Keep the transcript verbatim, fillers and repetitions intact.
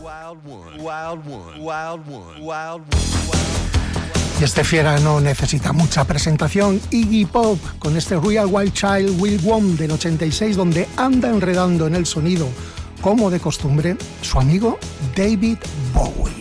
Y este fiera no necesita mucha presentación. Iggy Pop con este Real Wild Child Will Won del ochenta y seis, donde anda enredando en el sonido, como de costumbre, su amigo David Bowie.